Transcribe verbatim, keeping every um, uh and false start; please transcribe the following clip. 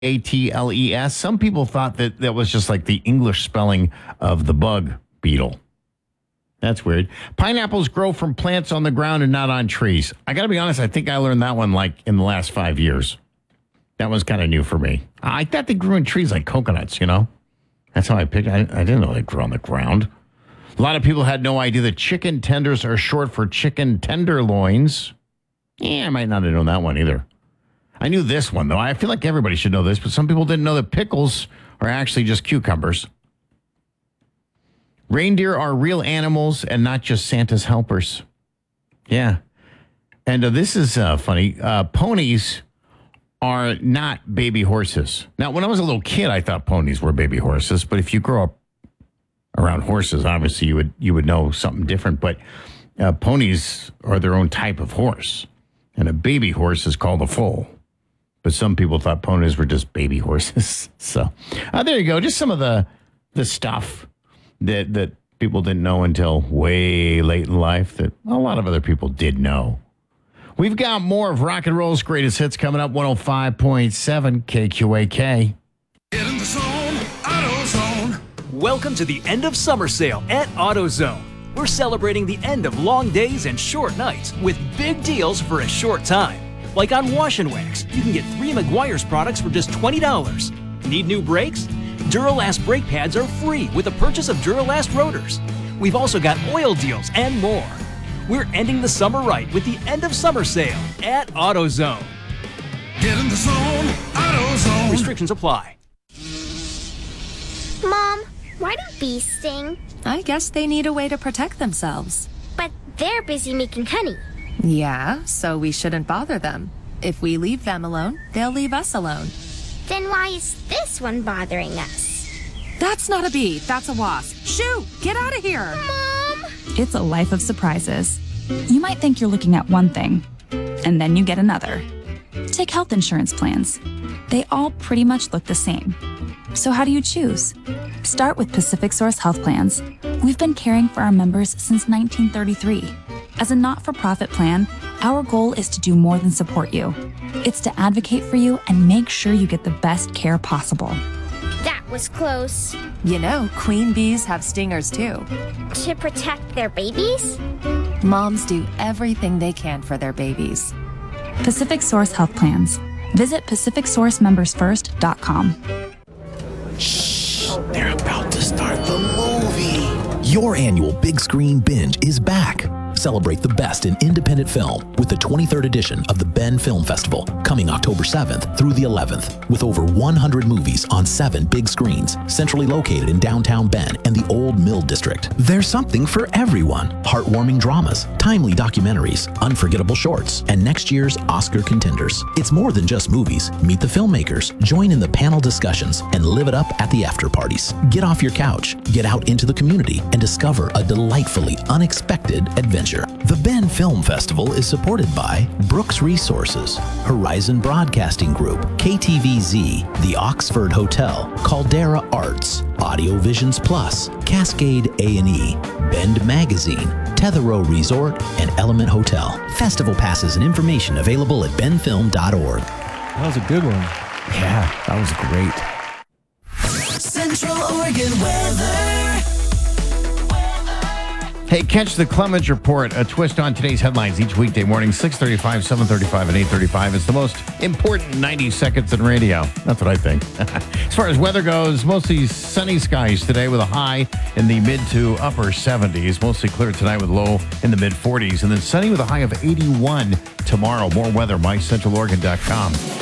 A T L E S. Some people thought that that was just like the English spelling of the bug beetle. That's weird. Pineapples grow from plants on the ground and not on trees. I got to be honest, I think I learned that one like in the last five years. That was kind of new for me. I thought they grew in trees like coconuts, you know? That's how I picked. I, I didn't know they grew on the ground. A lot of people had no idea that chicken tenders are short for chicken tenderloins. Yeah, I might not have known that one either. I knew this one, though. I feel like everybody should know this, but some people didn't know that pickles are actually just cucumbers. Reindeer are real animals and not just Santa's helpers. Yeah. And uh, this is uh, funny. Uh, ponies are not baby horses. Now, when I was a little kid, I thought ponies were baby horses, but if you grow up around horses, obviously you would you would know something different. But uh, ponies are their own type of horse, and a baby horse is called a foal. But some people thought ponies were just baby horses. So uh, there you go. Just some of the the stuff that that people didn't know until way late in life that a lot of other people did know. We've got more of Rock and Roll's greatest hits coming up. one oh five point seven K Q A K. Get in the zone, AutoZone. Welcome to the end of summer sale at AutoZone. We're celebrating the end of long days and short nights with big deals for a short time. Like on Wash and Wax, you can get three Meguiar's products for just twenty dollars. Need new brakes? Duralast brake pads are free with the purchase of Duralast rotors. We've also got oil deals and more. We're ending the summer right with the end of summer sale at AutoZone. Get in the zone, AutoZone. Restrictions apply. Mom, why do bees sting? I guess they need a way to protect themselves. But they're busy making honey. Yeah, so we shouldn't bother them. If we leave them alone, they'll leave us alone. Then why is this one bothering us? That's not a bee, that's a wasp. Shoo, get out of here. Mom! It's a life of surprises. You might think you're looking at one thing, and then you get another. Take health insurance plans. They all pretty much look the same. So how do you choose? Start with Pacific Source Health Plans. We've been caring for our members since nineteen thirty-three. As a not-for-profit plan, our goal is to do more than support you. It's to advocate for you and make sure you get the best care possible. That was close. You know, queen bees have stingers too. To protect their babies? Moms do everything they can for their babies. Pacific Source Health Plans. Visit pacific source members first dot com. Shh, they're about to start the movie. Your annual Big Screen Binge is back. Celebrate the best in independent film with the twenty-third edition of the Bend Film Festival coming October seventh through the eleventh with over one hundred movies on seven big screens centrally located in downtown Bend and the Old Mill District. There's something for everyone. Heartwarming dramas, timely documentaries, unforgettable shorts, and next year's Oscar contenders. It's more than just movies. Meet the filmmakers, join in the panel discussions, and live it up at the after parties. Get off your couch, get out into the community, and discover a delightfully unexpected adventure. The Bend Film Festival is supported by Brooks Resources, Horizon Broadcasting Group, K T V Z, the Oxford Hotel, Caldera Arts, Audio Visions Plus, Cascade A and E, Bend Magazine, Tetherow Resort, and Element Hotel. Festival passes and information available at bend film dot org. That was a good one. Yeah, that was great. Central Oregon weather. Hey, catch the Clemens Report, a twist on today's headlines each weekday morning, six thirty-five, seven thirty-five, and eight thirty-five. It's the most important ninety seconds in radio. That's what I think. As far as weather goes, mostly sunny skies today with a high in the mid to upper seventies. Mostly clear tonight with low in the mid forties. And then sunny with a high of eighty-one tomorrow. More weather, my central oregon dot com.